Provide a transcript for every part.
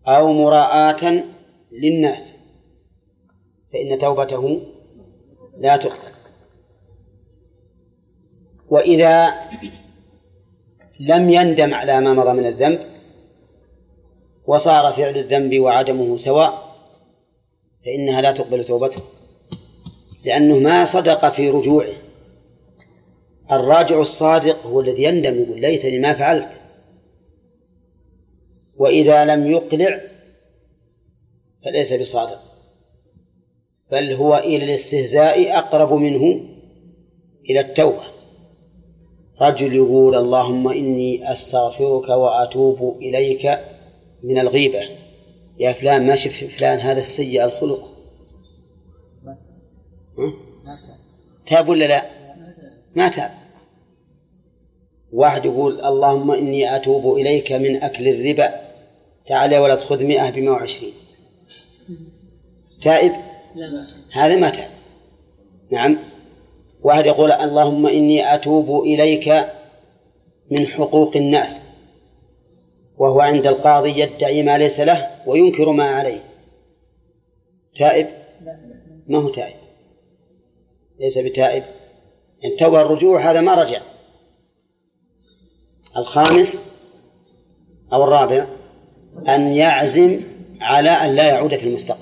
أو مراءة للناس فإن توبته لا تقبل. وإذا لم يندم على ما مضى من الذنب وصار فعل الذنب وعدمه سواء فإنها لا تقبل توبته، لأنه ما صدق في رجوعه. الراجع الصادق هو الذي يندم يقول ليتني ما فعلت. وإذا لم يقلع فليس بصادق، بل هو إلى الاستهزاء أقرب منه إلى التوبة. رجل يقول اللهم إني أستغفرك وأتوب إليك من الغيبة، يا فلان ما شف فلان هذا السيء الخلق، تاب ولا لا؟ ما تاب. واحد يقول اللهم إني أتوب إليك من أكل الربا، تعال يا ولد خذ 100 ب120، تائب؟ هذا ما تاب. نعم. واحد يقول اللهم إني أتوب إليك من حقوق الناس، وهو عند القاضي يدعي ما ليس له وينكر ما عليه، تائب؟ ما هو تائب، ليس بتائب. إن توبة الرجوع هذا ما رجع. الخامس أو الرابع أن يعزم على أن لا يعود في المستقبل،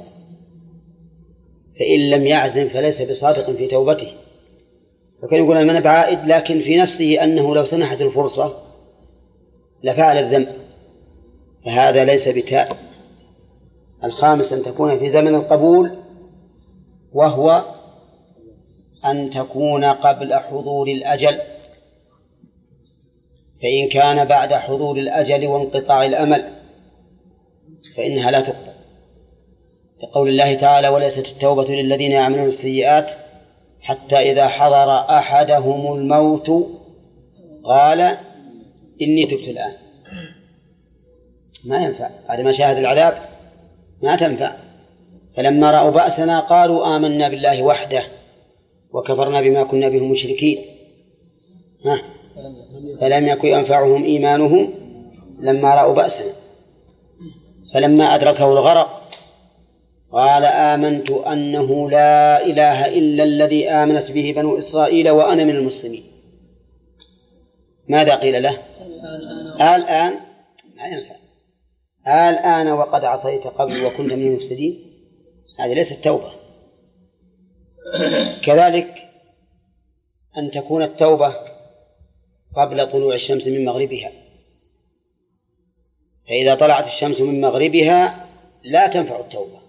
فإن لم يعزم فليس بصادق في توبته. فكان يقول أنا بعائد، لكن في نفسه أنه لو سنحت الفرصة لفعل الذنب، فهذا ليس بتائب. الخامس أن تكون في زمن القبول، وهو أن تكون قبل حضور الأجل، فإن كان بعد حضور الأجل وانقطاع الأمل فإنها لا تقبل، لقول الله تعالى وليست التوبة للذين يعملون السيئات حتى إذا حضر أحدهم الموت قال إني تبت الآن. ما ينفع، بعد ما شاهد العذاب ما تنفع. فلما رأوا بأسنا قالوا آمنا بالله وحده وكفرنا بما كنا به مشركين، فلم يكن ينفعهم إيمانهم لما رأوا بأسنا. فلما أدركه الغرق قال آمنت أنه لا إله إلا الذي آمنت به بنو إسرائيل وأنا من المسلمين. ماذا قيل له؟ الآن ما ينفع، الآن وقد عصيت قبل وكنت من المفسدين. هذه ليست توبة. كذلك أن تكون التوبة قبل طلوع الشمس من مغربها، فإذا طلعت الشمس من مغربها لا تنفع التوبة.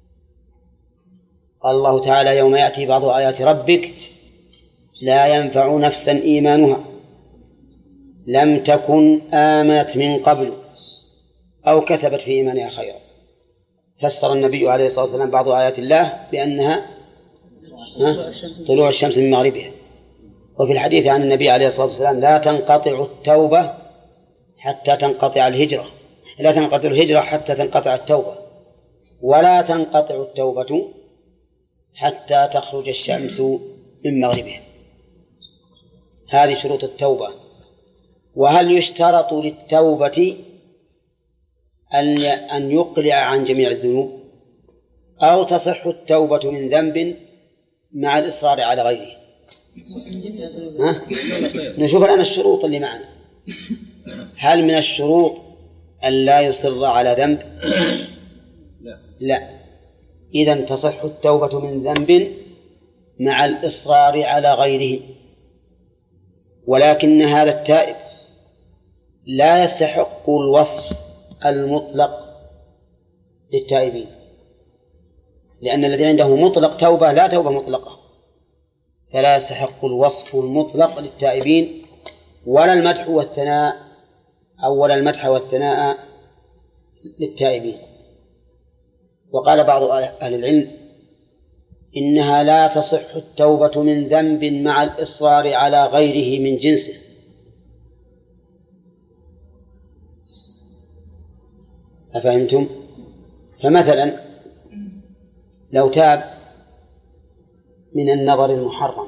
قال الله تعالى يوم يأتي بعض آيات ربك لا ينفع نفسا إيمانها لم تكن آمنت من قبل أو كسبت في إيمانها خيرا. فسر النبي عليه الصلاة والسلام بعض آيات الله بأنها طلوع الشمس من مغربها. وفي الحديث عن النبي عليه الصلاة والسلام لا تنقطع التوبة حتى تنقطع الهجرة، لا تنقطع الهجرة حتى تنقطع التوبة، ولا تنقطع التوبة حتى تخرج الشمس من مغربها. هذه شروط التوبة. وهل يشترط للتوبة أن يقلع عن جميع الذنوب، أو تصح التوبة من ذنب مع الإصرار على غيره؟ نشوف الآن الشروط اللي معنا. هل من الشروط أن لا يصر على ذنب؟ لا. إذن تصح التوبة من ذنب مع الإصرار على غيره، ولكن هذا التائب لا يستحق الوصف المطلق للتائبين، لأن الذي عنده مطلق توبة لا توبة مطلقة، فلا يستحق الوصف المطلق للتائبين ولا المدح والثناء ولا المدح والثناء للتائبين. وقال بعض أهل العلم إنها لا تصح التوبة من ذنب مع الإصرار على غيره من جنسه. أفهمتم؟ فمثلا لو تاب من النظر المحرم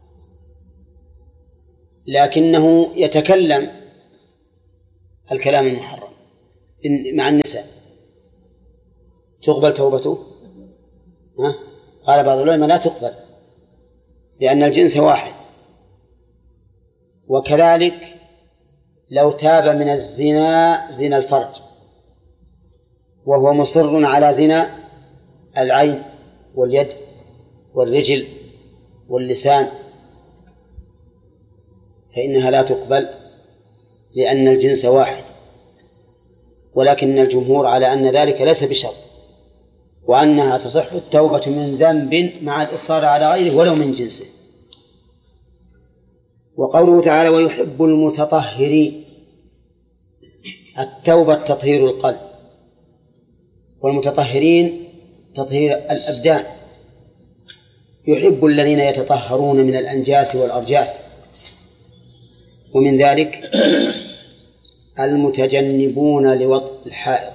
لكنه يتكلم الكلام المحرم مع النساء، تقبل توبته؟ قال بعض العلماء لا تقبل، لأن الجنس واحد. وكذلك لو تاب من الزنا، زنا الفرج، وهو مصر على زنا العين واليد والرجل واللسان، فإنها لا تقبل لأن الجنس واحد. ولكن الجمهور على أن ذلك ليس بشرط، وأنها تصح التوبة من ذنب مع الإصرار على غيره ولو من جنسه. وقوله تعالى ويحب المتطهرين، التوبة تطهير القلب، والمتطهرين تطهير الأبدان. يحب الذين يتطهرون من الأنجاس والأرجاس، ومن ذلك المتجنبون لوطء الحائض.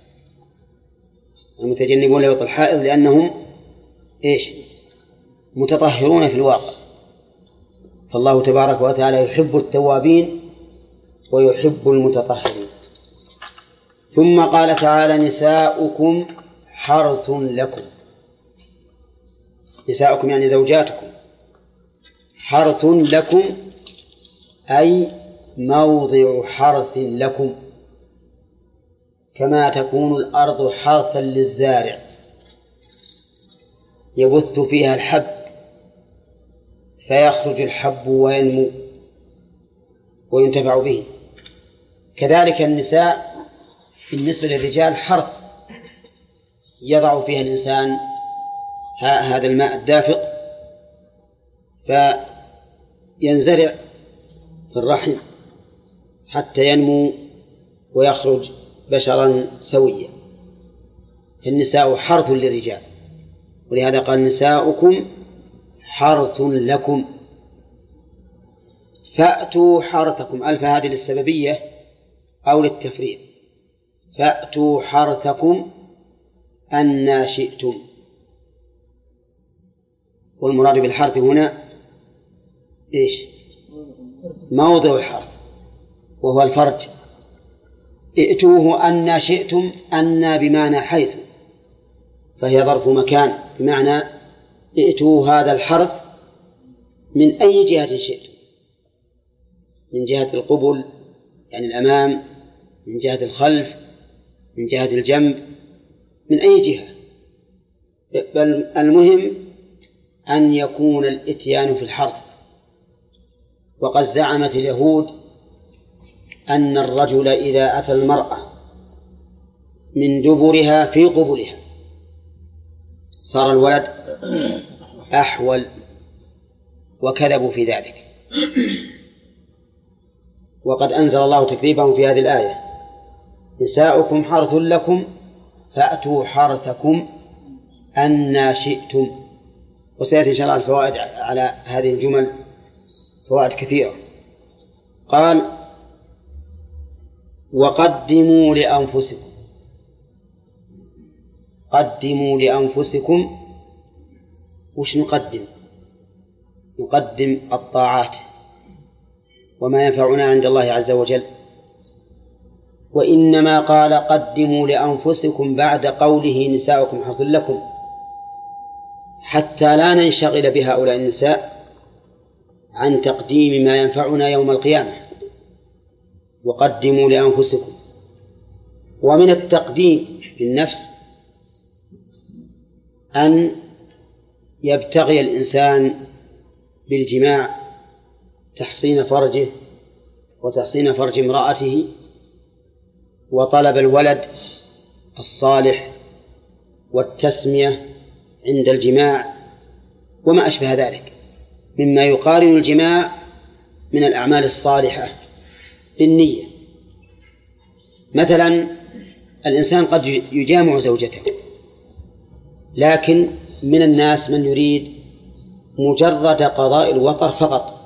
المتجنبون لوطء الحائض لأنهم متطهرون في الواقع. فالله تبارك وتعالى يحب التوابين ويحب المتطهرين. ثم قال تعالى نساؤكم حرث لكم. نساؤكم يعني زوجاتكم، حرث لكم أي موضع حرث لكم، كما تكون الأرض حرثا للزارع يبث فيها الحب فيخرج الحب وينمو وينتفع به، كذلك النساء بالنسبة للرجال حرث يضع فيها الإنسان هذا الماء الدافق فينزرع في الرحم حتى ينمو ويخرج بشرا سويا. فالنساء حرث للرجال، ولهذا قال نساؤكم حرث لكم. فأتوا حرثكم، ألف هذه للسببية أو للتفريع. فأتوا حرثكم أن شئتم، والمراد بالحرث هنا موضع الحرث وهو الفرج. ائتوه أن شئتم، أن بمعنى حيث، فهي ظرف مكان، بمعنى ائتوا هذا الحرث من أي جهة شئتم، من جهة القبل يعني الأمام، من جهة الخلف، من جهة الجنب، من أي جهة، بل المهم أن يكون الإتيان في الحرث. وقد زعمت اليهود أن الرجل إذا أتى المرأة من دبرها في قبلها صار الولد أحول، وكذبوا في ذلك. وقد أنزل الله تكذيبهم في هذه الآية نساؤكم حرث لكم فأتوا حرثكم أن شئتم. وسيأتي إن شاء الله الفوائد على هذه الجمل فوائد كثيرة. قال وقدموا لأنفسكم. قدموا لأنفسكم، وش نقدم؟ نقدم الطاعات وما ينفعنا عند الله عز وجل. وإنما قال قدموا لأنفسكم بعد قوله نساؤكم حرث لكم حتى لا ننشغل بهؤلاء النساء عن تقديم ما ينفعنا يوم القيامة. وقدموا لأنفسكم. ومن التقديم للنفس أن يبتغي الإنسان بالجماع تحصين فرجه وتحصين فرج امرأته، وطلب الولد الصالح والتسمية عند الجماع وما أشبه ذلك مما يقارن الجماع من الأعمال الصالحة بالنية. مثلا الإنسان قد يجامع زوجته، لكن من الناس من يريد مجرد قضاء الوطر فقط.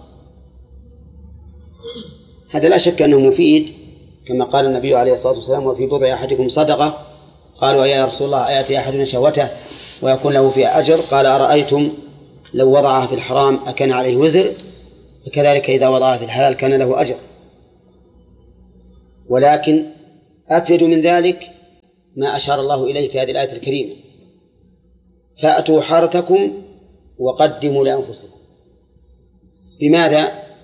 هذا لا شك أنه مفيد، كما قال النبي عليه الصلاة والسلام وفي بضع أحدكم صدقة. قالوا يا رسول الله أيأتي أحدنا شهوته ويكون له فيها أجر؟ قال أرأيتم لو وضعها في الحرام أكان عليه وزر؟ فكذلك إذا وضعها في الحلال كان له أجر. ولكن أفيد من ذلك ما أشار الله إليه في هذه الآية الكريمة: فأتوا حرثكم وقدموا لأنفسكم. بماذا؟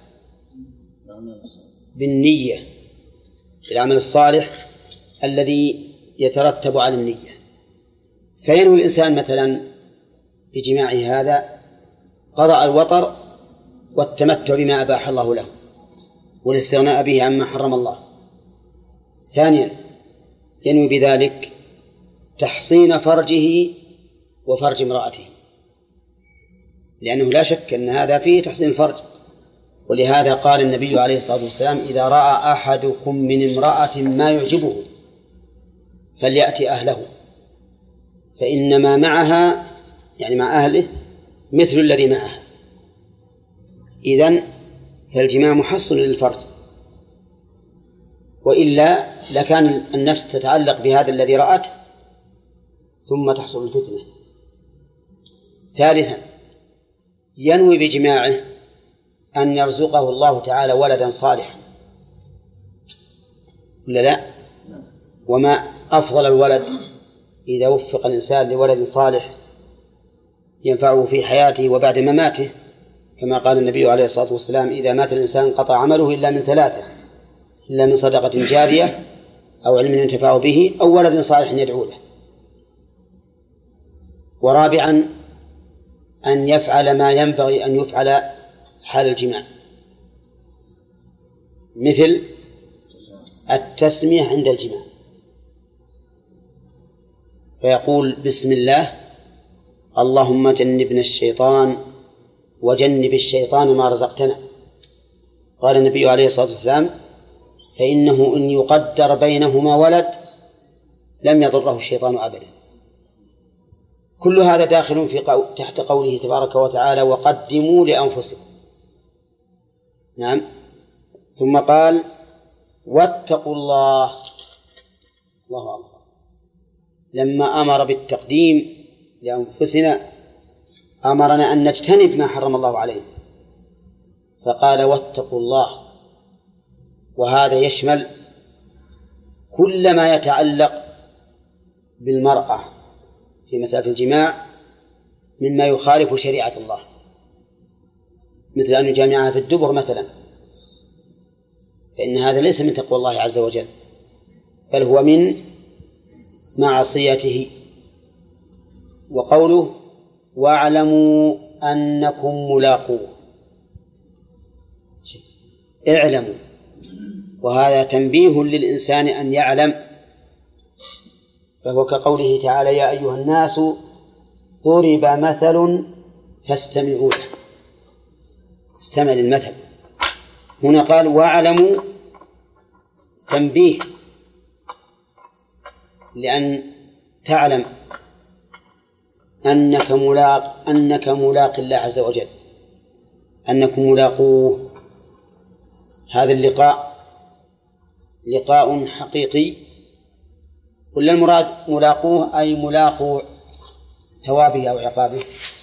بالنية، بالعمل الصالح الذي يترتب على النية. فينوي الإنسان مثلا بجماع هذا قضاء الوطر والتمتع بما أباح الله له والاستغناء به عما حرم الله. ثانيا ينوي بذلك تحصين فرجه وفرج امرأته، لأنه لا شك أن هذا فيه تحصين الفرج. ولهذا قال النبي عليه الصلاة والسلام: إذا رأى أحدكم من امرأة ما يعجبه فليأتي أهله، فإنما معها يعني مع أهله مثل الذي معها. إذن فالجماع محصن للفرج، وإلا لكان النفس تتعلق بهذا الذي رأته ثم تحصل الفتنة. ثالثا ينوي بجماعه أن يرزقه الله تعالى ولدا صالحا، ولا لا؟ وما أفضل الولد إذا وفق الإنسان لولد صالح ينفعه في حياته وبعد مماته، كما قال النبي عليه الصلاة والسلام: إذا مات الإنسان انقطع عمله إلا من ثلاثة: إلا من صدقة جارية أو علم ينتفع به أو ولد صالح يدعو له. ورابعا أن يفعل ما ينبغي أن يفعل حال الجماع، مثل التسمية عند الجماع، فيقول: بسم الله، اللهم جنبنا الشيطان وجنب الشيطان ما رزقتنا. قال النبي عليه الصلاة والسلام: فإنه إن يقدر بينهما ولد لم يضره الشيطان أبدا. كل هذا داخل تحت قوله تبارك وتعالى: وقدموا لأنفسكم. نعم. ثم قال: واتقوا الله. الله أكبر. لما أمر بالتقديم لأنفسنا أمرنا أن نجتنب ما حرم الله عليه، فقال: واتقوا الله. وهذا يشمل كل ما يتعلق بالمرأة في مسألة الجماع مما يخالف شريعة الله، مثل أن يجامعها في الدبر مثلا، فإن هذا ليس من تقوى الله عز وجل، بل هو من معصيته. وقوله: واعلموا أنكم ملاقوه. اعلموا، وهذا تنبيه للإنسان أن يعلم، فهو كقوله تعالى: يا أيها الناس ضرب مثل فاستمعوا له. استمع للمثل. هنا قال: واعلموا، تنبيه لأن تعلم أنك ملاق الله عز وجل، أنكم ملاقوه. هذا اللقاء لقاء حقيقي، ولا المراد ملاقوه أي ملاقو ثوابه أو عقابه؟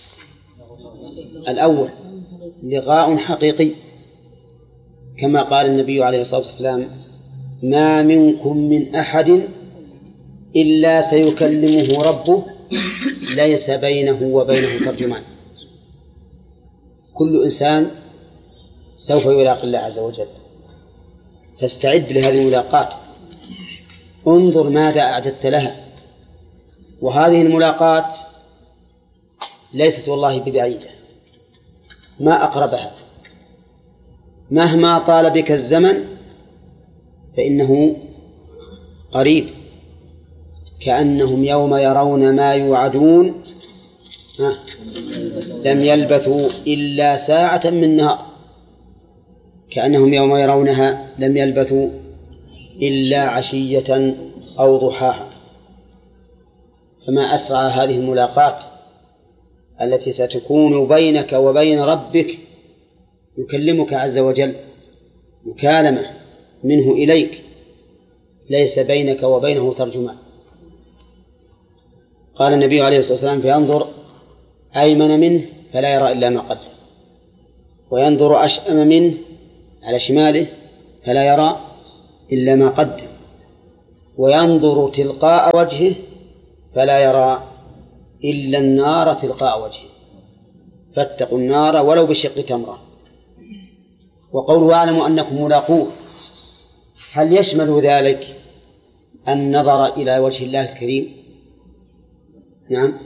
الأول لقاء حقيقي، كما قال النبي عليه الصلاة والسلام: ما منكم من أحد إلا سيكلمه ربه ليس بينه وبينه ترجمان. كل إنسان سوف يلاقي الله عز وجل، فاستعد لهذه الملاقات، انظر ماذا أعددت لها. وهذه الملاقات ليست والله ببعيدة، ما أقربها، مهما طال بك الزمن فإنه قريب. كأنهم يوم يرون ما يوعدون لم يلبثوا إلا ساعة من نهار. كأنهم يوم يرونها لم يلبثوا إلا عشية أو ضحاها. فما أسرع هذه الملاقات التي ستكون بينك وبين ربك، يكلمك عز وجل مكالمة منه إليك ليس بينك وبينه ترجمان. قال النبي عليه الصلاة والسلام: فينظر أيمن منه فلا يرى إلا ما قدم، وينظر أشأم منه على شماله فلا يرى إلا ما قدم. وينظر تلقاء وجهه فلا يرى إلا النار تلقاء وجهه، فاتقوا النار ولو بشق تمرة. وقول واعلموا أنكم ملاقوه هل يشمل ذلك النظر إلى وجه الله الكريم؟ نعم،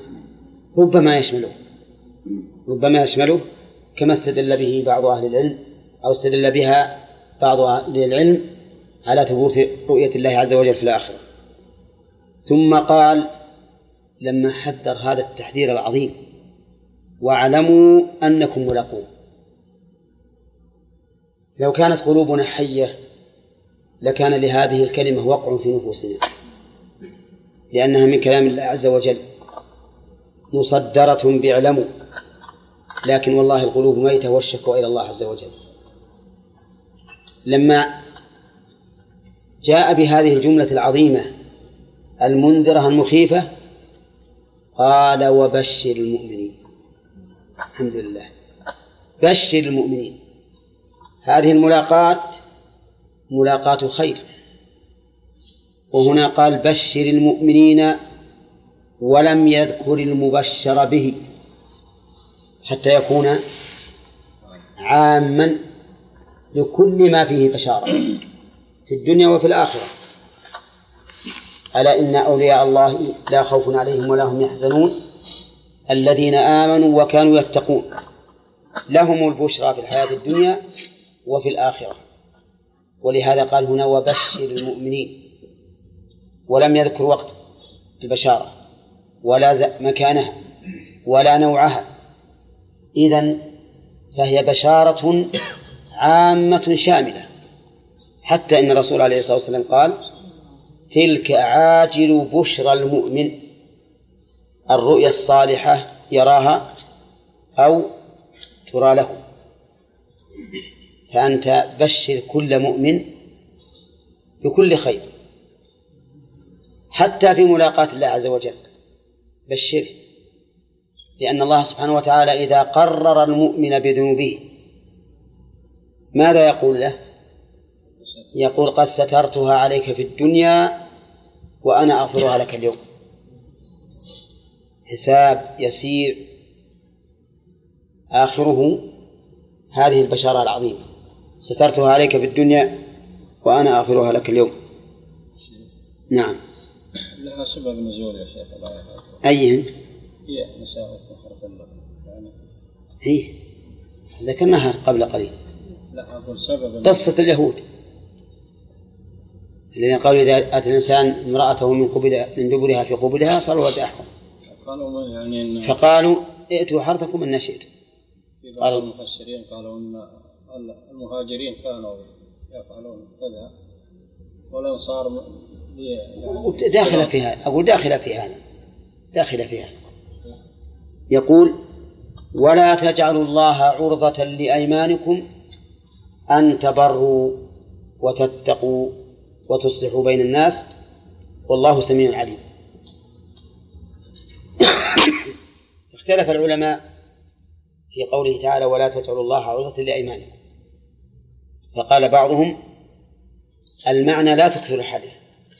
ربما يشمله كما استدل به بعض أهل العلم أو استدل بها بعض أهل العلم على ثبوت رؤية الله عز وجل في الآخرة. ثم قال لما حذر هذا التحذير العظيم واعلموا أنكم ملاقوه، لو كانت قلوبنا حية لكان لهذه الكلمة وقع في نفوسنا، لأنها من كلام الله عز وجل مصدرة باعلموا، لكن والله القلوب ميتة والشكوى إلى الله عز وجل. لما جاء بهذه الجملة العظيمة المنذرة المخيفة قال وبشر المؤمنين. الحمد لله، بشر المؤمنين. هذه ملاقاة خير، وهنا قال بشر المؤمنين ولم يذكر المبشر به حتى يكون عاما لكل ما فيه بشارة في الدنيا وفي الآخرة. ألا إن أولياء الله لا خوف عليهم ولا هم يحزنون الذين آمنوا وكانوا يتقون لهم البشرى في الحياة الدنيا وفي الآخرة. ولهذا قال هنا وبشر المؤمنين، ولم يذكر وقت البشارة ولا مكانها ولا نوعها. إذن فهي بشارة عامة شاملة، حتى إن الرسول عليه الصلاة والسلام قال تلك عاجل بشرى المؤمن، الرؤيا الصالحة يراها أو ترى له. فأنت بشر كل مؤمن بكل خير، حتى في ملاقاة الله عز وجل بشره، لأن الله سبحانه وتعالى إذا قرر المؤمن بذنوبه ماذا يقول له؟ يقول قد سترتها عليك في الدنيا وأنا أغفرها لك اليوم. حساب يسير آخره هذه البشارة العظيمة، سترتها عليك في الدنيا وأنا أغفرها لك اليوم. نعم. لها سبب نزول يا شيخ. أيهن؟ هي نساء حرث الله يعني. هي ذكرناها قبل قليل. لا أقول سبب قصة اليهود الذين قالوا إذا أتى الإنسان امرأته من دبرها في قبلها صار ولد أحمر، فقالوا ائتوا حرثكم إن شئتم. قالوا المفسرين قالوا إن المهاجرين كانوا يفعلون كذا والأنصار داخلة في هذا. أقول داخلة في هذا. يقول ولا تجعلوا الله عرضة لأيمانكم أن تبروا وتتقوا وتصلحوا بين الناس والله سميع عليم. اختلف العلماء في قوله تعالى ولا تجعلوا الله عرضة لأيمانكم، فقال بعضهم المعنى لا تكثروا الحلف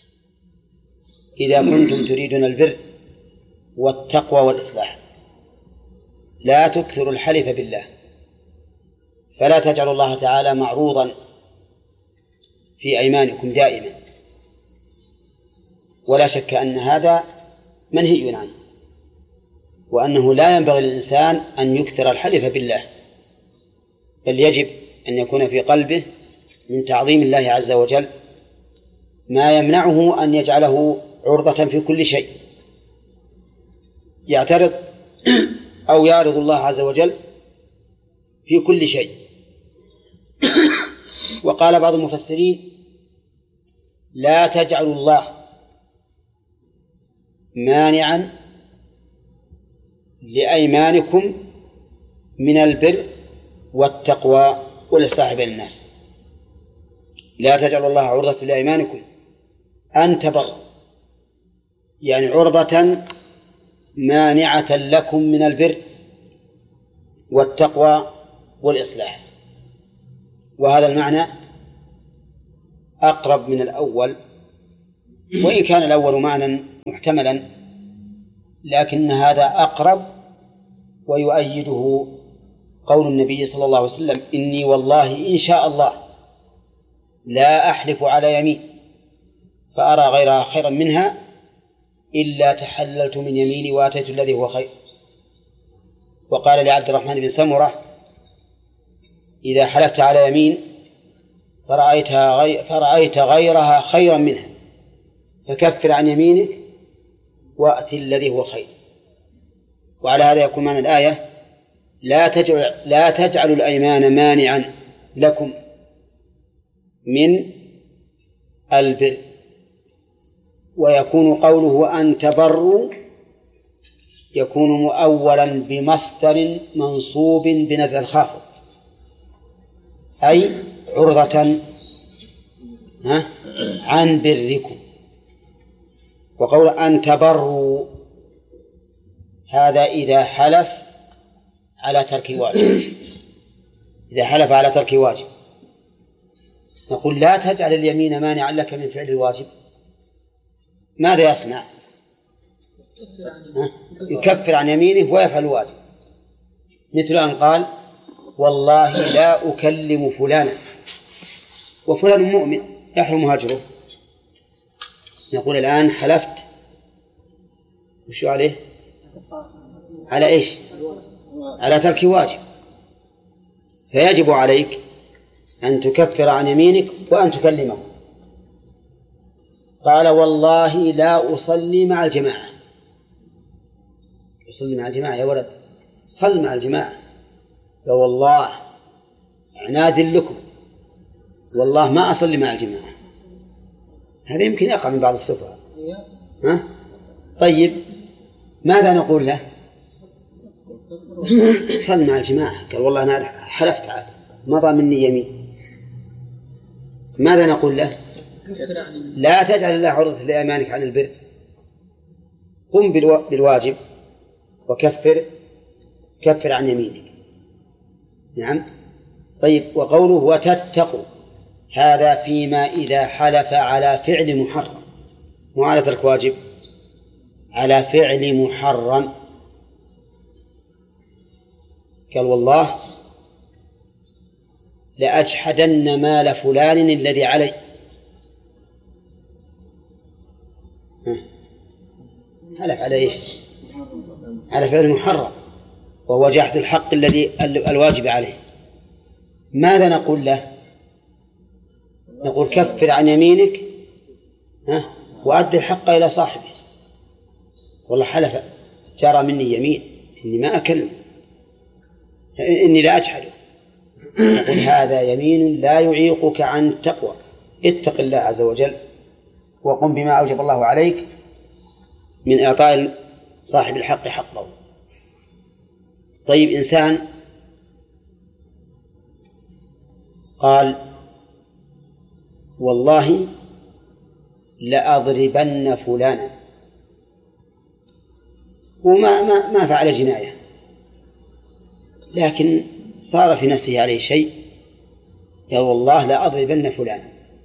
إذا كنتم تريدون البر والتقوى والإصلاح، لا تكثروا الحلف بالله، فلا تجعلوا الله تعالى معروضا في أيمانكم دائما. ولا شك أن هذا منهي عنه، وأنه لا ينبغي للإنسان أن يكثر الحلف بالله، بل يجب أن يكون في قلبه من تعظيم الله عز وجل ما يمنعه أن يجعله عرضة في كل شيء يعترض أو يعرض الله عز وجل في كل شيء. وقال بعض المفسرين لا تجعلوا الله مانعا لأيمانكم من البر والتقوى والإصلاح بين الناس. لا تجعلوا الله عرضة لأيمانكم أن تبروا، يعني عرضة مانعة لكم من البر والتقوى والإصلاح. وهذا المعنى أقرب من الأول، وإن كان الأول معنى محتملا، لكن هذا أقرب، ويؤيده قول النبي صلى الله عليه وسلم: إني والله إن شاء الله لا أحلف على يمين فأرى غيرها خيرا منها إلا تحللت من يميني وآتيت الذي هو خير. وقال لعبد الرحمن بن سمرة: إذا حلفت على يمين فرأيت غيرها خيرا منها فكفر عن يمينك وأتي الذي هو خير. وعلى هذا يكون معنى الآية: لا تجعلوا الأيمان مانعا لكم من البر. ويكون قوله وأن تبروا يكون مؤولا بمصدر منصوب بنزع الخافض، أي عرضة عن بركم. وقول أن تبروا هذا إذا حلف على ترك واجب، إذا حلف على ترك واجب نقول: لا تجعل اليمين مانعا لك من فعل الواجب. ماذا يصنع؟ يكفر عن يمينه ويفعل الواجب، مثل أن قال: والله لا أكلم فلانا، وفلان مؤمن يحرم هجره. نقول الآن حلفت وشو عليه؟ على إيش؟ على ترك واجب، فيجب عليك أن تكفر عن يمينك وأن تكلمه. قال: والله لا أصلي مع الجماعة. أصلي مع الجماعة يا ولد، صل مع الجماعة. قال: والله عناد لكم، والله ما أصلي مع الجماعة. هذا يمكن يقع من بعض السفهاء. طيب ماذا نقول له؟ صل مع الجماعة. قال: والله أنا حلفت عاد مضى مني يمين. ماذا نقول له؟ لا تجعل الله عرضة لأيمانك عن البر، قم بالواجب وكفر عن يمينك. نعم. طيب، وقوله وتتقوا هذا فيما إذا حلف على فعل محرم، مو على ترك واجب، على فعل محرم. قال: والله لأجحدن مال فلان الذي علي. حلف على إيش؟ على فعل محرم، وهو جحد الحق الذي الواجب عليه. ماذا نقول له؟ نقول: كفر عن يمينك وأدي الحق إلى صاحبه. والله حلف جرى مني يمين إني ما أكلم، إني لا أجحده. نقول: هذا يمين لا يعيقك عن التقوى، اتق الله عز وجل وقم بما أوجب الله عليك من إعطاء صاحب الحق حقه. طيب، إنسان قال: والله لأضربن فلانا، وما فعل جناية، لكن صار في نفسه عليه شيء، قال: والله لأضربن فلانا.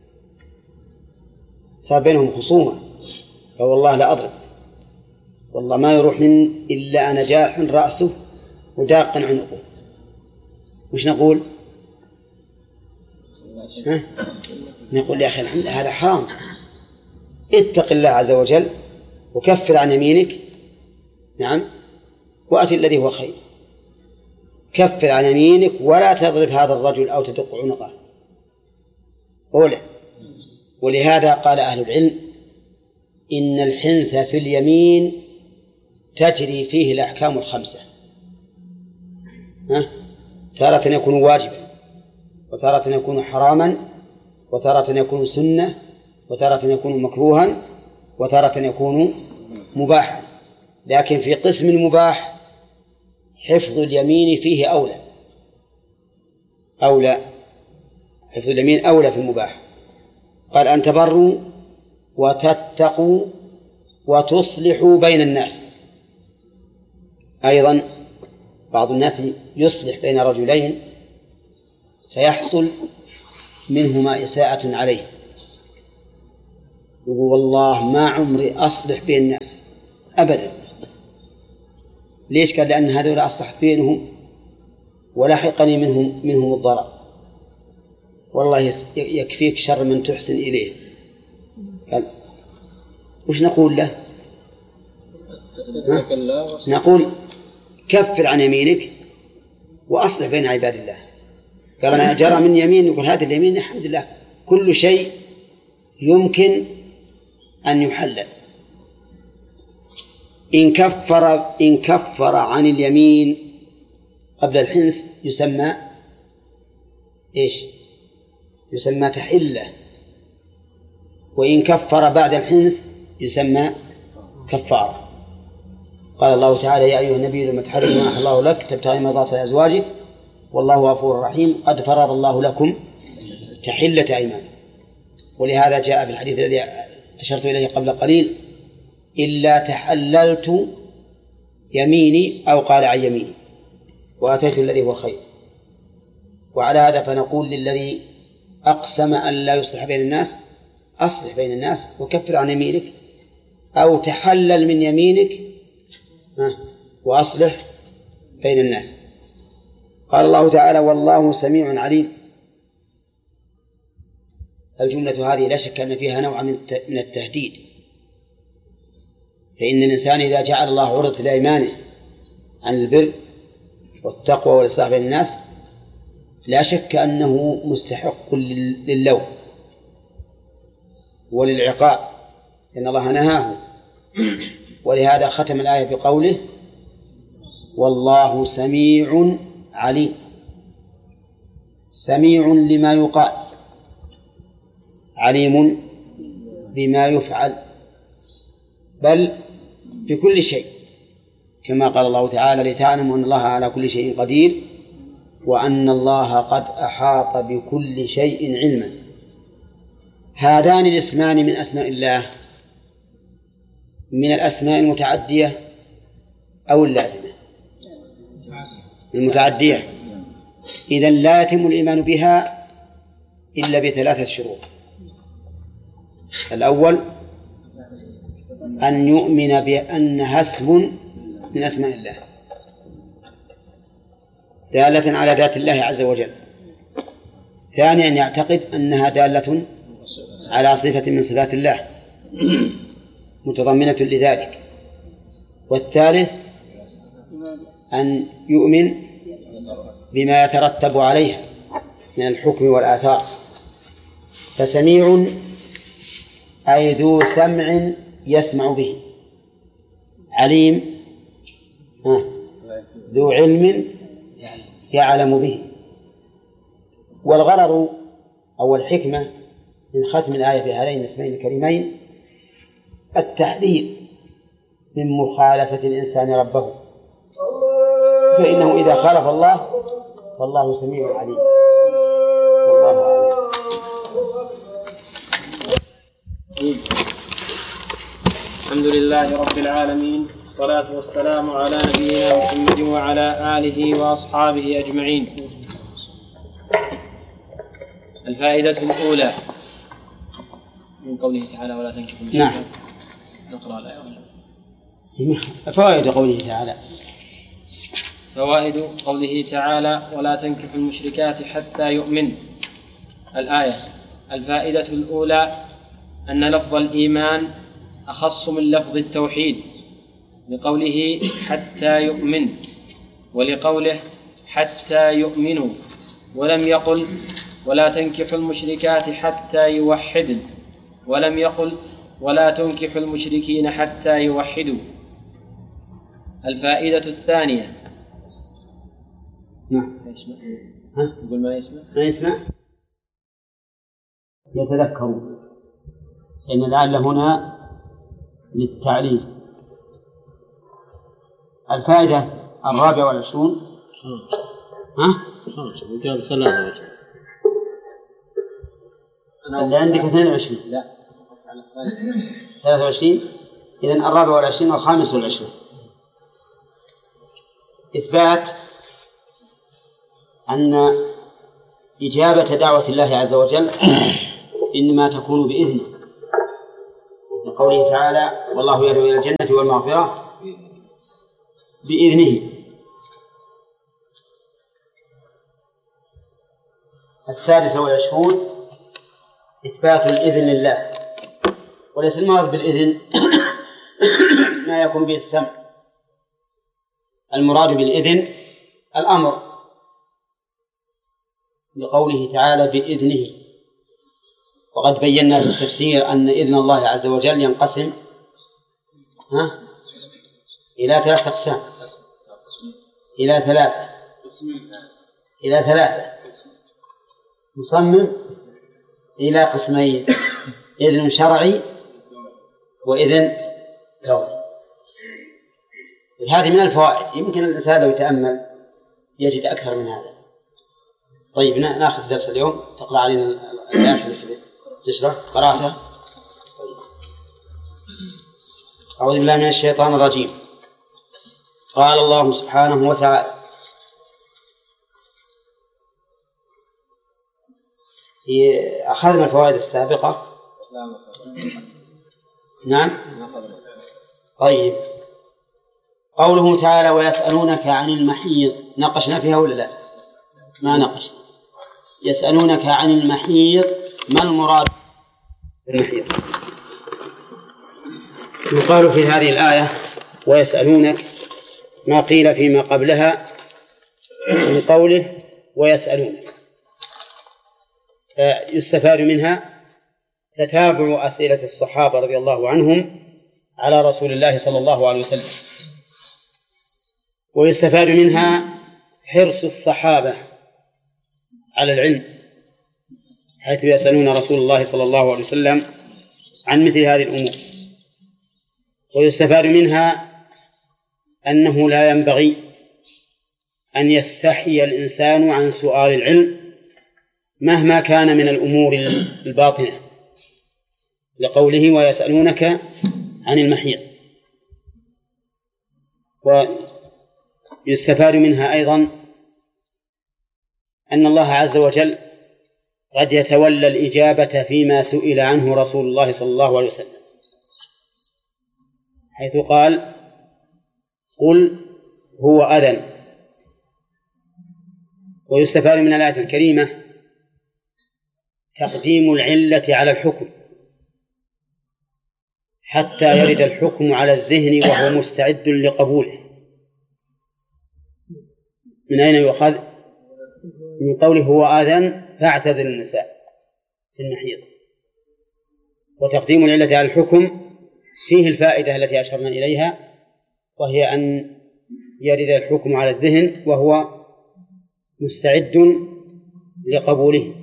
صار بينهم خصومة، قال: والله لأضرب، والله ما يروح من إلا نجاح رأسه وداق عنقه. وش نقول؟ نقول: يا أخي الحمد هذا حرام، اتق الله عز وجل وكفر عن يمينك. نعم. وأتي الذي هو خير، كفر عن يمينك ولا تضرب هذا الرجل أو تدق عنقه. ولهذا قال أهل العلم: إن الحنث في اليمين تجري فيه الأحكام الخمسة. تارة يكون واجبا، وتارة يكون حراما، وتارة يكون سنة، وتارة يكون مكروها، وتارة يكون مباحا. لكن في قسم المباح حفظ اليمين فيه أولى، حفظ اليمين أولى في المباح. قال: أن تبروا وتتقوا وتصلحوا بين الناس. أيضا بعض الناس يصلح بين رجلين فيحصل منهما إساءة عليه، يقول والله ما عمري أصلح بين الناس أبدا. ليش؟ قال لأن هذول أصلحت بينهم ولاحقني منهم الضرر. والله يكفيك شر من تحسن إليه. قال وش نقول له؟ نقول كفر عن يمينك وأصلح بين عباد الله. قال أنا جرى من يمين، يقول هذه اليمين الحمد لله كل شيء يمكن أن يحلل. إن كفر عن اليمين قبل الحنث يسمى إيش؟ يسمى تحلة. وإن كفر بعد الحنث يسمى كفارة. قال الله تعالى يا أيها النبي لما تحرم ما أحل الله لك تبتغي مرضات أزواجك والله غفور رحيم قد فرض الله لكم تحلة أيمانكم. ولهذا جاء في الحديث الذي أشرت إليه قبل قليل إلا تحللت يميني أو قال عن يميني وأتيت الذي هو خير. وعلى هذا فنقول للذي أقسم أن لا يصلح بين الناس أصلح بين الناس وكفر عن يمينك أو تحلل من يمينك وأصلح بين الناس. قال الله تعالى والله سميع عليم. الجملة هذه لا شك أن فيها نوع من التهديد. فإن الإنسان إذا جعل الله عرضة لأيمانه عن البر والتقوى والإصلاح بين الناس لا شك أنه مستحق للوم وللعقاب لأن الله نهاه. ولهذا ختم الآية بقوله والله سميع عليم. سميع لما يقال عليم بما يفعل بل بكل شيء كما قال الله تعالى لتعلموا أن الله على كل شيء قدير وأن الله قد أحاط بكل شيء علما. هذان الاسمان من أسماء الله من الأسماء المتعدية أو اللازمة؟ المتعدية. إذن لا يتم الإيمان بها إلا بثلاثة شروط. الأول أن يؤمن بأنها اسم من أسماء الله دالة على ذات الله عز وجل. ثانيا أن يعتقد أنها دالة على صفة من صفات الله متضمنة لذلك. والثالث أن يؤمن بما يترتب عليها من الحكم والآثار. فسميع أي ذو سمع يسمع به، عليم ذو علم يعلم به. والغرض أو الحكمة من ختم الآية بهذين الاسمين الكريمين التحذير من مخالفة الإنسان ربه، فإنه إذا خالف الله فالله سميع عليم. والله أعلم. الحمد لله رب العالمين والصلاة والسلام على نبينا محمد وعلى آله وأصحابه أجمعين. الفائدة الأولى من قوله تعالى ولا تنكحوا المشركات. نعم. نقرأ الآية. فوائد قوله تعالى. فوائد قوله تعالى ولا تنكحوا المشركات حتى يؤمن. الآية. الفائدة الأولى أن لفظ الإيمان أخص من لفظ التوحيد لقوله حتى يؤمن ولقوله حتى يؤمنوا، ولم يقل ولا تنكحوا المشركات حتى يوحدن، ولم يقل ولا تنكحوا المشركين حتى يوحدوا. الفائدة الثانية. نعم. يقول ما يسمع. ما يسمع يتذكروا إن لعل هنا للتعليل. الفائدة 24. وجاب 23. اللي عندك 22. لا 23. إذن 24 25. إثبات أن إجابة دعوة الله عز وجل إنما تكون بإذنه قوله تعالى والله يدعو إلى الجنة والمغفرة بإذنه. 26 إثبات الإذن لله، وليس المراد بالإذن ما يكون به السمع، المراد بالإذن الأمر، لقوله تعالى بإذنه. وقد بينا في التفسير أن إذن الله عز وجل ينقسم إلى 3 أقسام، إلى ثلاثة مصمم إلى قسمين: إذن شرعي وإذن كوني. هذه من الفوائد، يمكن الإنسان لو يتأمل يجد أكثر من هذا. طيب نأخذ درس اليوم، تقرأ علينا الآيات التي تشرح قراءتها. أعوذ بالله من الشيطان الرجيم. قال الله سبحانه وتعالى: أخذنا الفوائد السابقة. نعم. طيب، قوله تعالى: ويسألونك عن المحيض، ناقشنا فيها ولا لا؟ ما ناقش. يسألونك عن المحيض، ما المراد بالمحيض؟ يقال في هذه الآية ويسألونك ما قيل فيما قبلها من قوله ويسألونك، فيستفاد منها تتابع أسئلة الصحابة رضي الله عنهم على رسول الله صلى الله عليه وسلم، ويستفاد منها حرص الصحابة على العلم، حيث يسألون رسول الله صلى الله عليه وسلم عن مثل هذه الأمور. ويستفاد منها أنه لا ينبغي أن يستحي الإنسان عن سؤال العلم مهما كان من الأمور الباطنة، لقوله ويسألونك عن المحيض. ويستفاد منها أيضا أن الله عز وجل قد يتولى الإجابة فيما سئل عنه رسول الله صلى الله عليه وسلم، حيث قال: قل هو أذى. ويستفاد من الآية الكريمة تقديم العلة على الحكم حتى يرد الحكم على الذهن وهو مستعد لقبوله. من أين يؤخذ؟ من قوله هو آذان فاعتزلوا النساء في المحيض. وتقديم العلة على الحكم فيه الفائدة التي أشرنا إليها، وهي أن يرد الحكم على الذهن وهو مستعد لقبوله.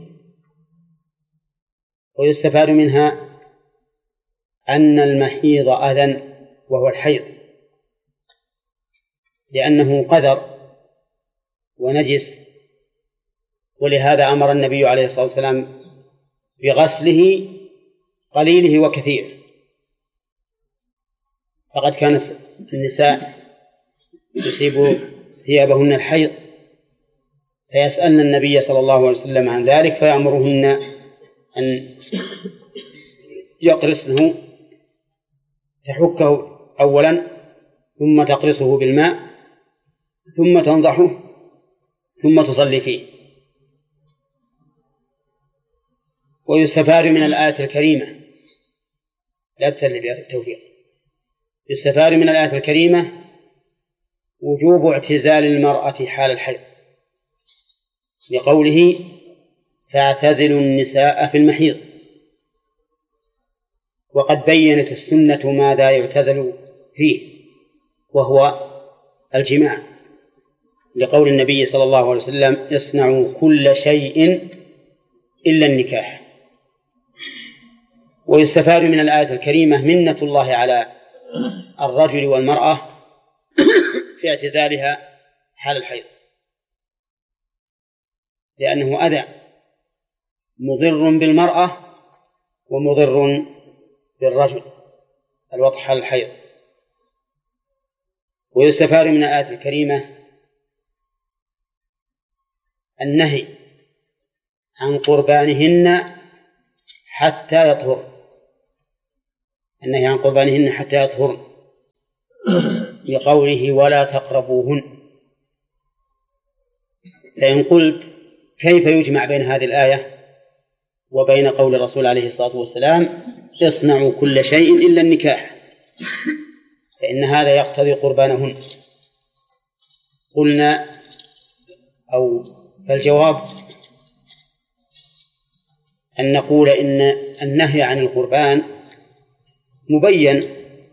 ويستفاد منها أن المحيض أذى وهو الحيض، لأنه قذر ونجس، ولهذا أمر النبي عليه الصلاة والسلام بغسله قليله وكثير. فقد كانت النساء يصيب ثيابهن الحيض فيسألن النبي صلى الله عليه وسلم عن ذلك، فيأمرهن أن يقرصنه، تحكه أولا ثم تقرصه بالماء ثم تنضحه ثم تصلي فيه. ويستفاد من الآية الكريمة، لا تسلي بها التوفيق، يستفاد من الآية الكريمة وجوب اعتزال المرأة حال الحيض، لقوله فاعتزلوا النساء في المحيض. وقد بينت السنة ماذا يعتزل فيه، وهو الجماع، لقول النبي صلى الله عليه وسلم اصنعوا كل شيء إلا النكاح. ويستفاد من الآية الكريمة منة الله على الرجل والمرأة في اعتزالها حال الحيض، لأنه أذى مضر بالمرأة ومضر بالرجل الوضع حال الحيض. ويستفاد من الآية الكريمة النهي عن قربانهن حتى يطهر، النهي عن قربانهن حتى يطهرن لقوله ولا تقربوهن. فإن قلت كيف يجمع بين هذه الآية وبين قول الرسول عليه الصلاة والسلام اصنعوا كل شيء إلا النكاح، فإن هذا يقتضي قربانهن. قلنا فالجواب أن نقول إن النهي عن القربان مبين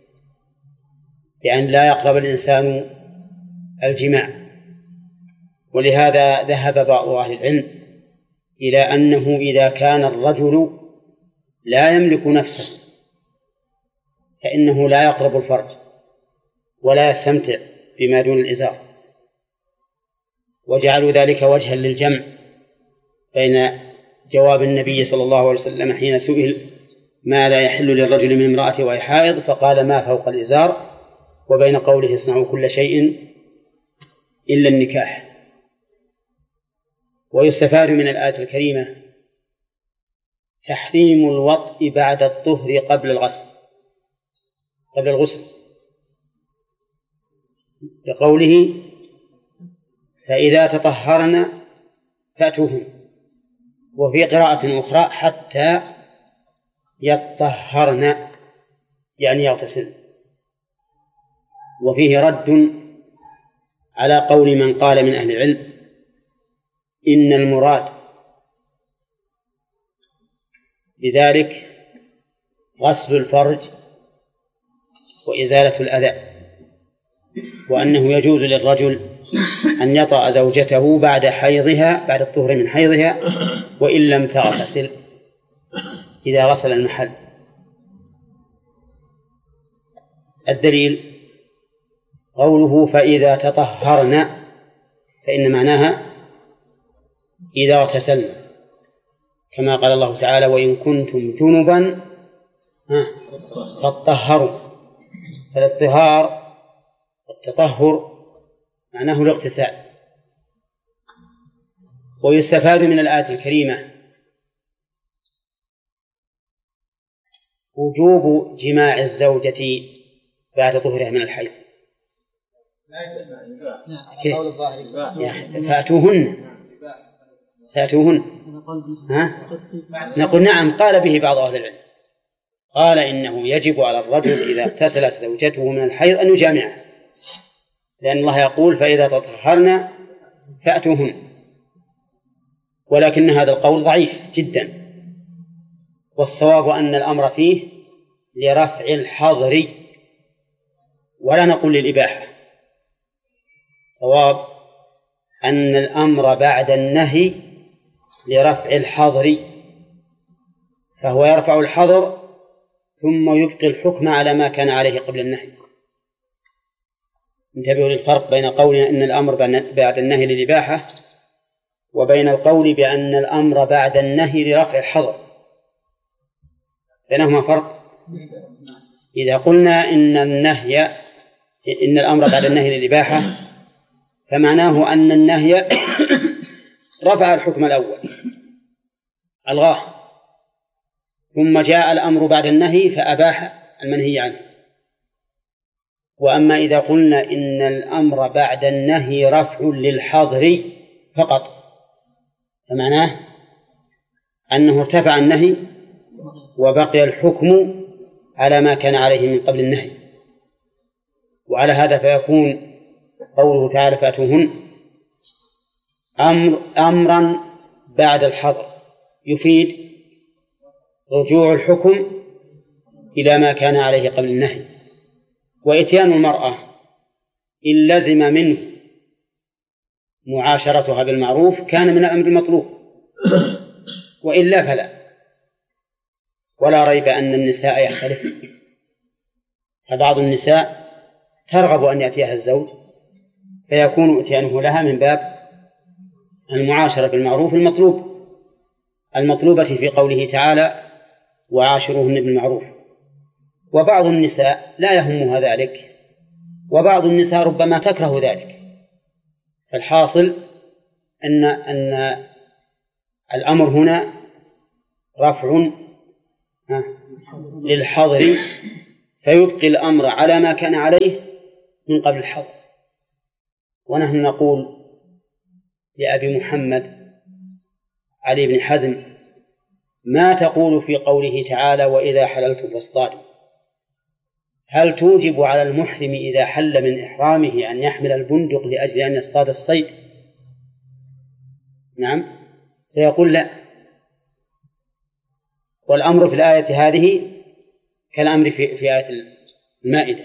بأن لا يقرب الإنسان الجماع، ولهذا ذهب بعض أهل العلم إلى أنه إذا كان الرجل لا يملك نفسه فإنه لا يقرب الفرج ولا يستمتع بما دون الإزار، وجعلوا ذلك وجها للجمع بين جواب النبي صلى الله عليه وسلم حين سئل ماذا يحل للرجل من امرأته وهي حائض فقال ما فوق الإزار، وبين قوله اصنعوا كل شيء إلا النكاح. ويستفاد من الآية الكريمة تحريم الوطء بعد الطهر قبل الغسل لقوله فإذا تطهرن فأتوهن، وفي قراءة أخرى حتى يطهرن يعني يغتسلن. وفيه رد على قول من قال من أهل العلم إن المراد بذلك غسل الفرج وإزالة الأذى، وأنه يجوز للرجل أن يطأ زوجته بعد الطهر من حيضها وإن لم تغتسل إذا غسل المحل. الدليل قوله فإذا تطهرن، فإن معناها إذا اغتسلن، كما قال الله تعالى وإن كنتم جنبا فاطهروا. فالاطهار والتطهر معناه الاغتسال. ويستفاد من الآية الكريمة وجوب جماع الزوجة بعد طهرها من الحيض. فأتوهن نقول نعم، قال به بعض أهل العلم، قال إنه يجب على الرجل إذا اغتسلت زوجته من الحيض أن يجامعها، لأن الله يقول فإذا تطهرن فأتوهن. ولكن هذا القول ضعيف جدا، والصواب أن الأمر فيه لرفع الحظر ولا نقول للإباحة. الصواب أن الأمر بعد النهي لرفع الحظر، فهو يرفع الحظر ثم يبقي الحكم على ما كان عليه قبل النهي. انتبهوا للفرق بين قولنا إن الأمر بعد النهي للإباحة وبين القول بأن الأمر بعد النهي لرفع الحظر، بينهما فرق. إذا قلنا إن الأمر بعد النهي للإباحة فمعناه أن النهي رفع الحكم الأول ألغاه، ثم جاء الأمر بعد النهي فأباح المنهي عنه. وأما إذا قلنا إن الأمر بعد النهي رفع للحظر فقط فمعناه أنه ارتفع النهي وبقي الحكم على ما كان عليه من قبل النهي. وعلى هذا فيكون قوله تعالى فأتوهن أمرا بعد الحظر يفيد رجوع الحكم إلى ما كان عليه قبل النهي. وإتيان المرأة إن لزم منه معاشرتها بالمعروف كان من الأمر المطلوب، وإلا فلا. ولا ريب أن النساء يختلفن، فبعض النساء ترغب أن يأتيها الزوج فيكون إتيانه لها من باب المعاشرة بالمعروف المطلوبة في قوله تعالى وعاشروهن بالمعروف. وبعض النساء لا يهمها ذلك، وبعض النساء ربما تكره ذلك. فالحاصل أن الأمر هنا رفع للحظر فيبقي الأمر على ما كان عليه من قبل الحظر. ونحن نقول لأبي محمد علي بن حزم: ما تقول في قوله تعالى وإذا حللتم فاصطادوا؟ هل توجب على المحرم إذا حل من إحرامه أن يحمل البندق لأجل أن يصطاد الصيد؟ نعم، سيقول لا. والأمر في الآية هذه كالأمر في آية المائدة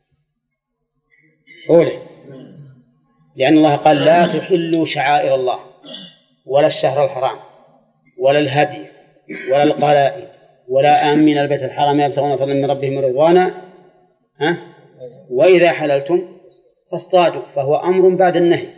أولى، لأن الله قال: لا تحلوا شعائر الله ولا الشهر الحرام ولا الهدي ولا القلائد ولا آمين البيت الحرام يبتغون فضلا من ربهم ورضوانا وإذا حللتم فاصطادوا، فهو أمر بعد النهي.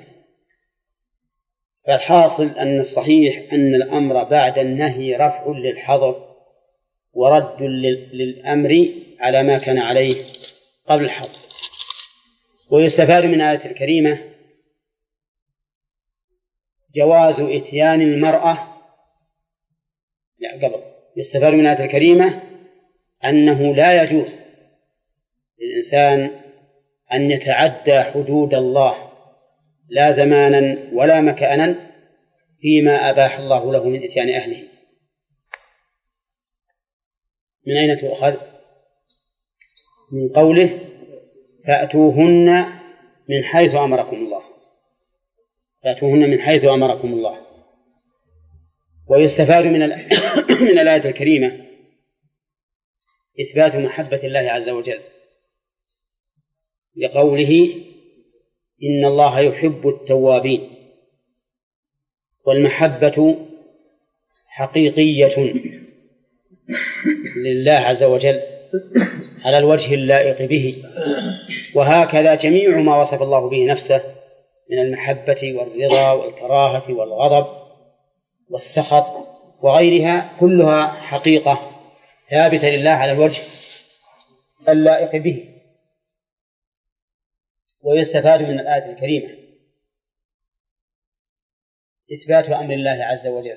فالحاصل أن الصحيح أن الأمر بعد النهي رفع للحظر ورد للأمر على ما كان عليه قبل الحظر. ويستفاد من الآية الكريمة جواز إتيان المرأة يستفاد من الآية الكريمة أنه لا يجوز للإنسان أن يتعدى حدود الله لا زمانا ولا مكانا فيما أباح الله له من إتيان أهله. من أين تؤخذ؟ من قوله: فأتوهن من حيث أمركم الله. فأتوهن من حيث أمركم الله. ويستفاد من الآية الكريمة إثبات محبة الله عز وجل لقوله: إن الله يحب التوابين. والمحبة حقيقية لله عز وجل على الوجه اللائق به، وهكذا جميع ما وصف الله به نفسه من المحبة والرضا والكراهة والغضب والسخط وغيرها كلها حقيقة ثابتة لله على الوجه اللائق به. ويستفاد من الآية الكريمة إثبات أمر الله عز وجل،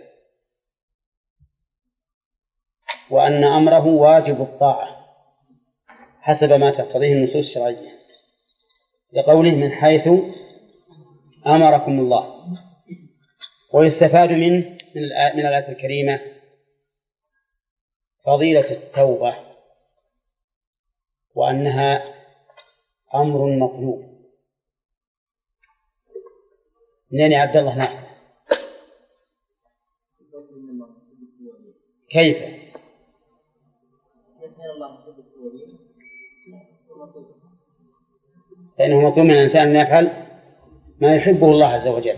وأن أمره واجب الطاعة حسب ما تقتضيه النصوص الشرعية، لقوله: من حيث أمركم الله. ويستفاد من الآية الكريمة فضيلة التوبة، وأنها أمر مطلوب. منين يا عبد الله؟ نعم. كيف؟ لأنه مطلوب من الإنسان أن يفعل ما يحبه الله عز وجل.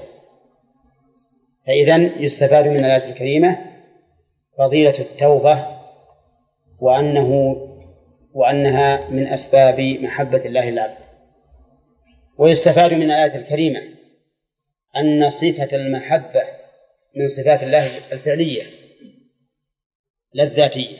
فإذن يستفاد من الآية الكريمة فضيلة التوبة وأنها من أسباب محبة الله للعبد. ويستفاد من الآية الكريمة أن صفة المحبة من صفات الله الفعلية لا الذاتية.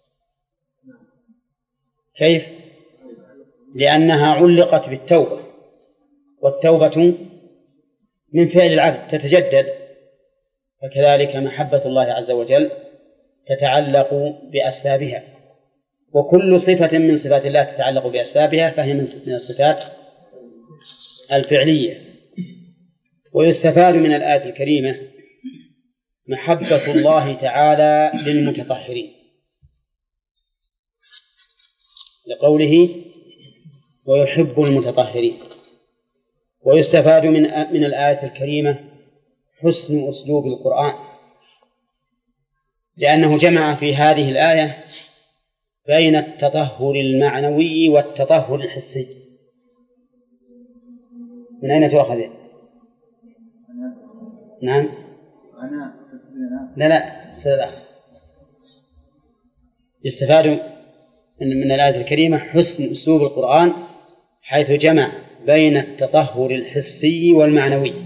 كيف؟ لأنها علقت بالتوبة، والتوبة من فعل العبد تتجدد، فكذلك محبة الله عز وجل تتعلق بأسبابها، وكل صفة من صفات الله تتعلق بأسبابها فهي من الصفات الفعلية. ويستفاد من الآية الكريمة محبة الله تعالى للمتطهرين، لقوله: ويحب المتطهرين. ويستفاد من الآية الكريمة حسن أسلوب القرآن، لأنه جمع في هذه الآية بين التطهر المعنوي والتطهر الحسي. من أين تؤخذ؟ نعم. لا يستفاد من الآية الكريمة حسن أسلوب القرآن حيث جمع بين التطهر الحسي والمعنوي.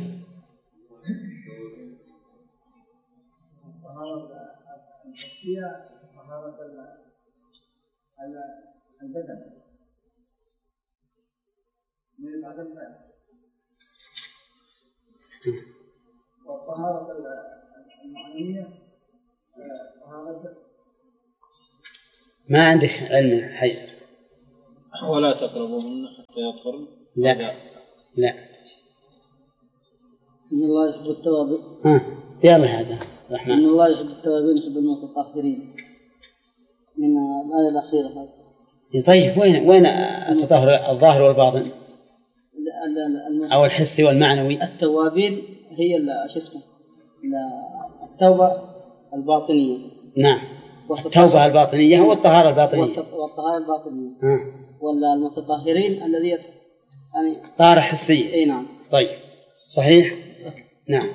البدن من بعد الفعل، والطهارة المعنوية طهارة ما عندك علم حيدر؟ ولا تقربوهن حتى يطهرن. لا إن الله يحب التوابين. يلا هذا رحمن. إن الله يحب التوابين يحب المتطهرين، من الآية الأخيرة هذه. طيب وين التطهر الظاهر والباطن أو الحسي والمعنوي؟ التوابين هي شو اسمه التوبة الباطنية. نعم، التوبة الباطنية هو الطهارة الباطنية. والطهارة الباطنية. ولا المتطهرين الذي يعني طهارة حسية. أي نعم. طيب صحيح. نعم.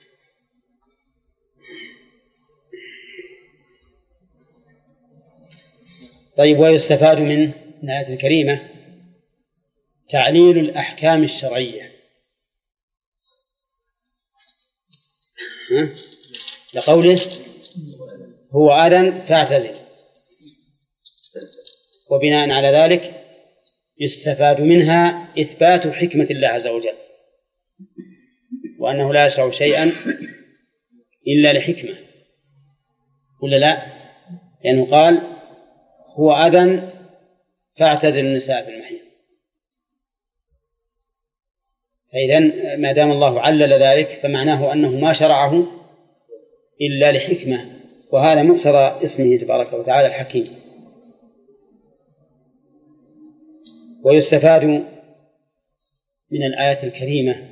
طيب، ويستفاد من الآية الكريمة تعليل الأحكام الشرعية لقوله هو أذى فاعتزل، وبناء على ذلك يستفاد منها إثبات حكمة الله عز وجل، وأنه لا يشرع شيئا إلا لحكمة، ولا لا؟ لأنه قال هو أذى فاعتزل النساء في المحيض. فإذن ما دام الله علل ذلك فمعناه أنه ما شرعه إلا لحكمة، وهذا مقتضى اسمه تبارك وتعالى الحكيم. ويستفاد من الآية الكريمة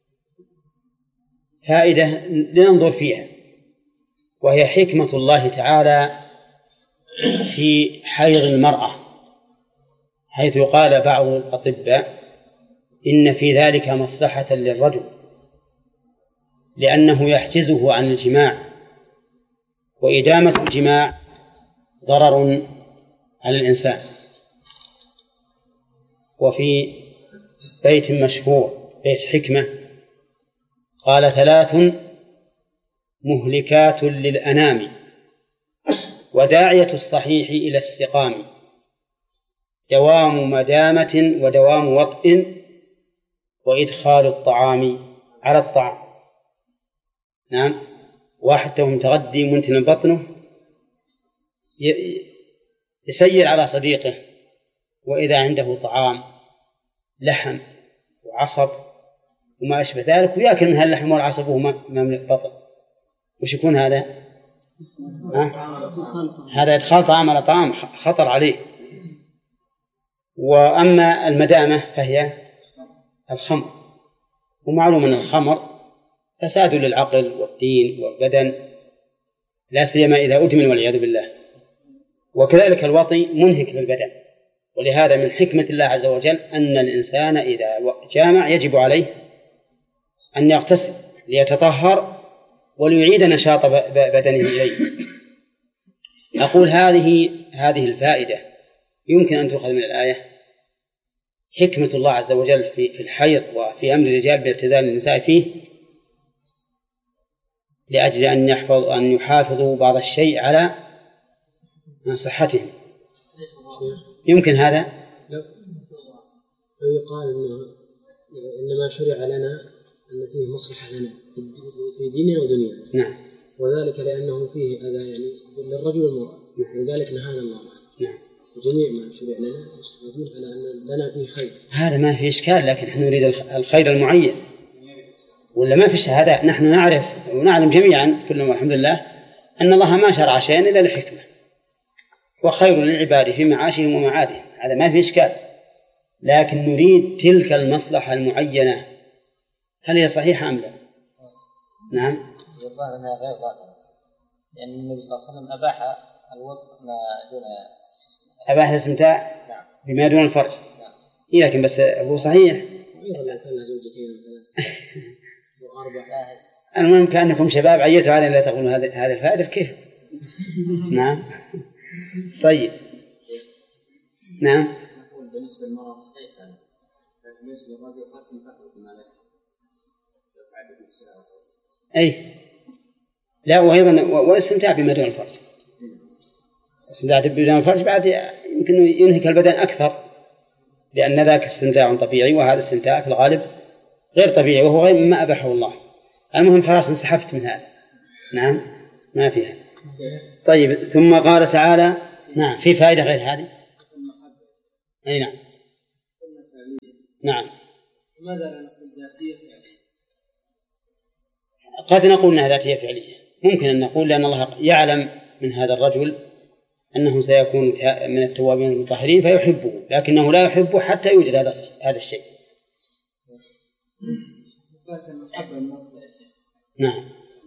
فائدة لننظر فيها، وهي حكمة الله تعالى في حيض المرأة، حيث قال بعض الأطباء إن في ذلك مصلحة للرجل، لأنه يحجزه عن الجماع، وإدامة الجماع ضرر على الإنسان. وفي بيت مشهور بيت حكمة قال 3 مهلكات للأنام وداعية الصحيح إلى السقام، دوام مدامة ودوام وطء وإدخال الطعام على الطعام. نعم، واحد متغدي منتن بطنه يسير على صديقه، وإذا عنده طعام لحم وعصب وما أشبه ذلك ويأكل من هاللحم والعصب وهو مملئ بطن، وش يكون هذا؟ هذا إدخال طعام على طعام، خطر عليه. وأما المدامة فهي الخمر، ومعلوم أن الخمر فساد للعقل والدين والبدن، لا سيما إذا أدمن والعياذ بالله. وكذلك الوطي منهك للبدن، ولهذا من حكمة الله عز وجل أن الإنسان إذا جامع يجب عليه أن يغتسل ليتطهر وليعيد نشاط بدنه إليه. أقول هذه الفائدة يمكن أن تؤخذ من الآية حكمة الله عز وجل في الحيض وفي أمر الرجال باعتزال النساء فيه، لأجل أن يحافظوا بعض الشيء على صحتهم. يمكن هذا يقال إنما شرع لنا أن فيه مصلحة لنا في ديننا ودنيانا. نعم، وذلك لأنه فيه أذى يعني للرجل والمرأة، لذلك نهانا الله. نعم، وجميع ما شرع لنا يستفيدون على أن لنا فيه خير. هذا ما في إشكال، لكن نحن نريد الخير المعين، ولا ما في شهادة. نحن نعرف ونعلم جميعا كلنا والحمد لله أن الله ما شرع شيئا إلا لحكمة، وخير للعباد في معاشهم ومعادهم، هذا ما في إشكال. لكن نريد تلك المصلحة المعينة، هل هي صحيحة أم لا؟ نعم، الظاهر أنها غير ظاهرة، لأن النبي صلى الله عليه وسلم أباح الوطء ما دون أباح الاستمتاع بما دون الفرج. إيه، لكن بس هو صحيح. المهم كأنكم شباب عيتوا علينا لا تقولوا هذه الفائدة كيف. نعم، طيب، نعم. بالنسبة للمرأة صحيح، لكن بالنسبة للرجل قد يفرق ما له. أي لا، وأيضا والاستمتاع بما دون الفرج، الاستمتاع بما دون الفرج بعد يمكن ينهك البدن أكثر، لأن ذاك استمتاع طبيعي وهذا استمتاع في الغالب غير طبيعي، وهو غير مما أباحه الله. المهم خلاص انسحبت من هذا. نعم، ما فيها. طيب، ثم قال تعالى نعم في فائدة غير هذه. أي نعم. نعم. لماذا لا نقول ذاتية فعلية؟ قد نقول أنها ذاتية فعلية، ممكن أن نقول لأن الله يعلم من هذا الرجل أنه سيكون من التوابين المطهرين فيحبه، لكنه لا يحبه حتى يوجد هذا الشيء. نعم.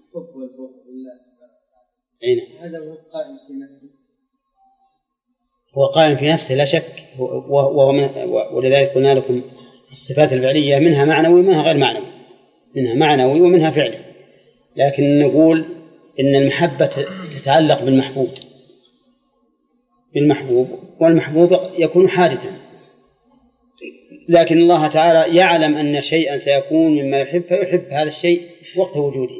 هذا هو قائم في نفسه. هو قائم في نفسه لا شك، ولذلك قلنا لكم الصفات الفعلية منها معنوي ومنها غير معنوي، منها معنوي ومنها فعلي، لكن نقول إن المحبة تتعلق بالمحبوب والمحبوب يكون حادثا، لكن الله تعالى يعلم أن شيئا سيكون مما يحب فيحب هذا الشيء وقت وجوده.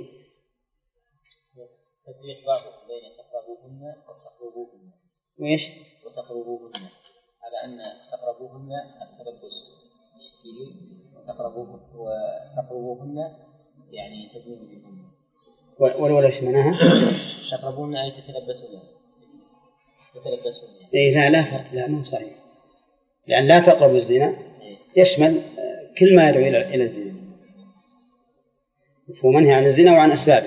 تفريق بعض بين تقربوهن وتقربوهن. وإيش؟ وتقربوهن على أن تقربوهن التلبس به، وتقربوهن يعني تدين بهن. والأولى إيش معناها؟ تقربوهن أي تتلبسون. إيه لا فرق، لا مو صحيح، لأن لا تقربوا الزنا يشمل كل ما يدعو إلى الزنا، هو منهي عن الزنا وعن أسبابه.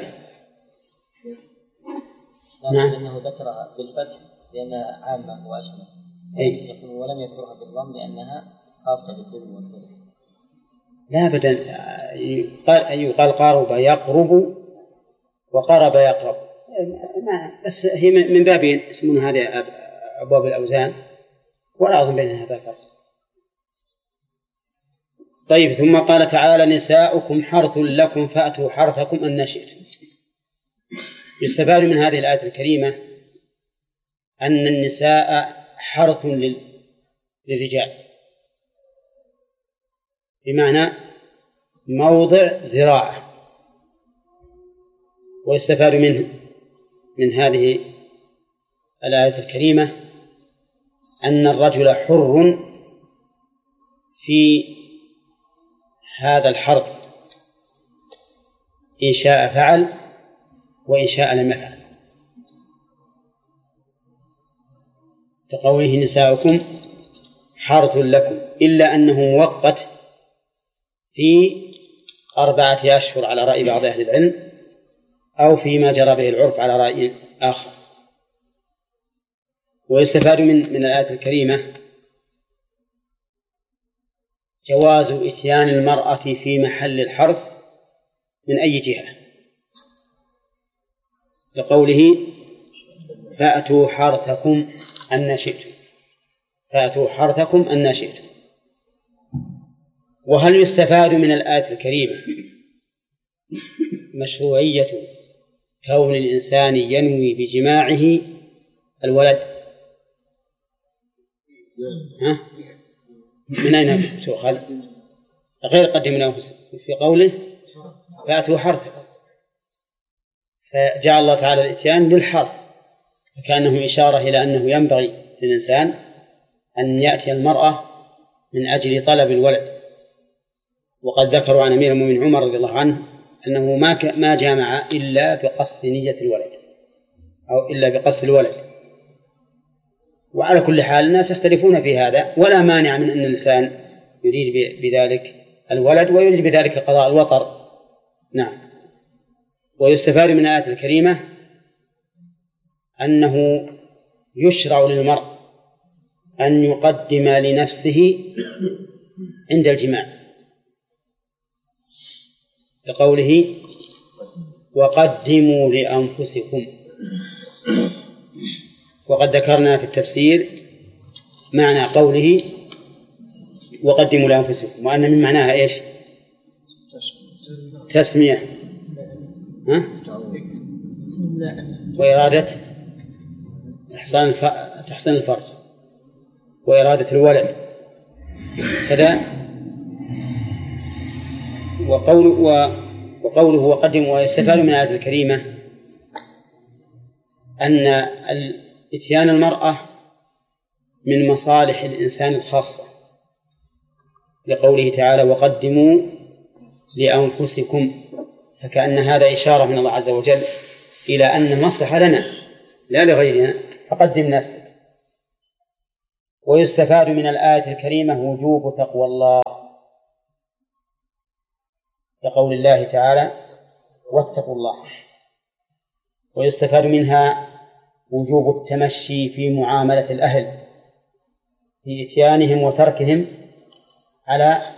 نعم. لأنه ذكرها بالفتح لأنها عامة وأشمل، يقول ولم يذكرها بالضم لأنها خاصة بالظلم والظلم. لا أبدا، يقال قارب يقرب وقرب يقرب، بس هي من بابين اسمون هذه أبواب الأوزان، ولا أظن بينها هذا الفرق. طيب، ثم قال تعالى نساؤكم حرث لكم فأتوا حرثكم أن شئتم. يستفاد من هذه الآية الكريمة أن النساء حرث للرجال، بمعنى موضع زراعة. ويستفاد من هذه الآية الكريمة أن الرجل حر في هذا الحرث، إن شاء فعل وإن شاء لم يفعل، كقوله نساؤكم حرث لكم، إلا أنه مؤقت في 4 أشهر على رأي بعض أهل العلم، أو فيما جرى به العرف على رأي آخر. ويستفاد من الآية الكريمة جواز إتيان المرأة في محل الحرث من أي جهة، لقوله فأتوا حرثكم أن شئتم، فأتوا حرثكم أن شئتم. وهل يستفاد من الآية الكريمة مشروعية كون الإنسان ينوي بجماعه الولد؟ من أين تؤخذ؟ غير قدم أنفسكم في قوله فأتوا حرثكم، فجعل الله تعالى الإتيان للحرث، فكأنه إشارة إلى أنه ينبغي للإنسان أن يأتي المرأة من أجل طلب الولد. وقد ذكروا عن أمير المؤمنين عمر رضي الله عنه أنه ما جامع إلا بقصد نية الولد أو إلا بقصد الولد. وعلى كل حال الناس يختلفون في هذا، ولا مانع من أن الإنسان يريد بذلك الولد ويريد بذلك قضاء الوطر. نعم. ويستفاد من الآية الكريمة أنه يشرع للمرء أن يقدم لنفسه عند الجماع، لقوله وقدموا لأنفسكم. وقد ذكرنا في التفسير معنى قوله وقدموا لأنفسكم، وأن من معناها إيش؟ تسمية وإرادة تحسين الفرج وإرادة الولد كذا. وقوله وقدموا. ويستفاد من الآية الكريمة أن إتيان المرأة من مصالح الإنسان الخاصة، لقوله تعالى وقدموا لأنفسكم، فكأن هذا إشارة من الله عز وجل إلى أن المصلحة لنا لا لغيرنا، فقدم نفسك ويستفاد من الآية الكريمة وجوب تقوى الله، كقول الله تعالى واتقوا الله. ويستفاد منها وجوب التمشي في معاملة الأهل في إتيانهم وتركهم على